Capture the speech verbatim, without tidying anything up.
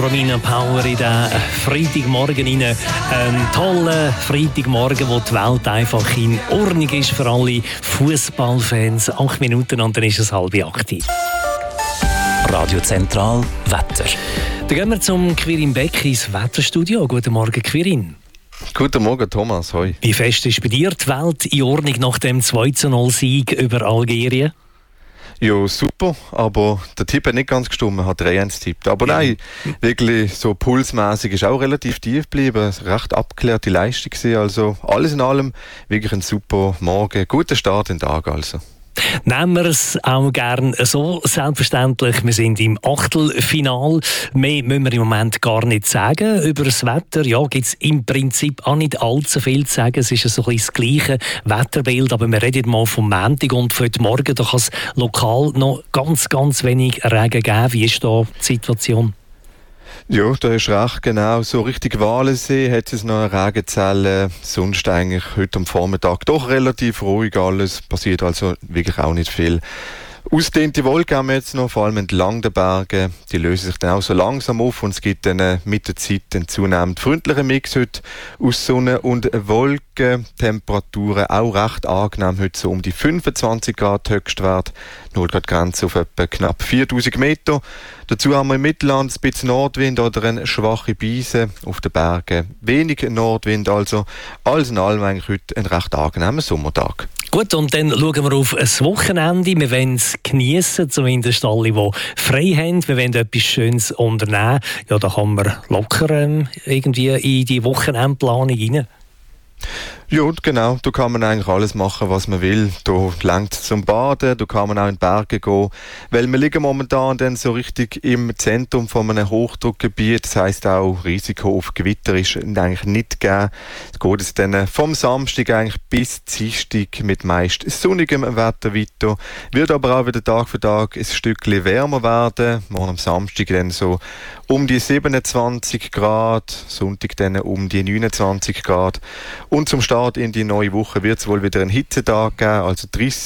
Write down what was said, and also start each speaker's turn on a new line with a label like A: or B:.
A: Romina Power in den Freitagmorgen rein. Ein toller Freitagmorgen, wo die Welt einfach in Ordnung ist für alle Fußballfans. Acht Minuten und dann ist es halb acht.
B: Radio Zentral Wetter.
A: Dann gehen wir zum Quirin Beck ins Wetterstudio. Guten Morgen, Quirin.
C: Guten Morgen, Thomas. Hoi.
A: Wie fest ist bei dir die Welt in Ordnung nach dem zwei zu null Sieg über Algerien?
C: Ja, super, aber der Tipp hat nicht ganz gestimmt, er hat drei eins tippt. Aber ja. Nein, wirklich so pulsmäßig ist auch relativ tief geblieben, recht abgeklärte Leistung gewesen. Also alles in allem wirklich ein super Morgen, guter Start in den Tag also.
A: Nehmen wir es auch gerne so, selbstverständlich. Wir sind im Achtelfinal. Mehr müssen wir im Moment gar nicht sagen über das Wetter. Ja, gibt es im Prinzip auch nicht allzu viel zu sagen. Es ist so ein bisschen das gleiche Wetterbild, aber wir reden mal vom Montag und für heute Morgen. Da kann es lokal noch ganz, ganz wenig Regen geben. Wie ist da die Situation?
C: Ja, da ist recht genau. So richtig Walensee hat es noch eine Regenzelle. Sonst eigentlich heute am Vormittag doch relativ ruhig alles. Passiert also wirklich auch nicht viel. Ausdehnte Wolken haben wir jetzt noch, vor allem entlang der Berge. Die lösen sich dann auch so langsam auf und es gibt dann mit der Zeit einen zunehmend freundlichen Mix heute aus Sonne und Wolken. Temperaturen auch recht angenehm, heute so um die fünfundzwanzig Grad Höchstwert. null Grad Grenze auf etwa knapp viertausend Meter. Dazu haben wir im Mittelland ein bisschen Nordwind oder eine schwache Brise auf den Bergen. Wenig Nordwind, also alles in allem eigentlich heute ein recht angenehmer Sommertag.
A: Gut, und dann schauen wir auf ein Wochenende. Wir wollen es geniessen, zumindest alle, die frei haben. Wir wollen etwas Schönes unternehmen. Ja, da kann man locker ähm, irgendwie in die Wochenendplanung rein.
C: Ja, genau. Da kann man eigentlich alles machen, was man will. Da langt es zum Baden, da kann man auch in die Berge gehen. Weil wir liegen momentan dann so richtig im Zentrum von einem Hochdruckgebiet. Das heisst auch, Risiko auf Gewitter ist eigentlich nicht gegeben. Es geht es dann vom Samstag eigentlich bis Dienstag mit meist sonnigem Wetter weiter. Wird aber auch wieder Tag für Tag ein Stückchen wärmer werden. Morgen am Samstag dann so um die siebenundzwanzig Grad, Sonntag dann um die neunundzwanzig Grad. Und zum Start in die neue Woche wird es wohl wieder einen Hitzetag geben, also dreißig